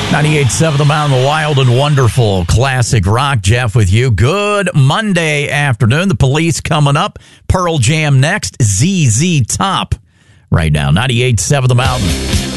98.7 The Mountain, the wild and wonderful classic rock. Jeff with you. Good Monday afternoon. The Police coming up. Pearl Jam next. ZZ Top right now. 98.7 The Mountain.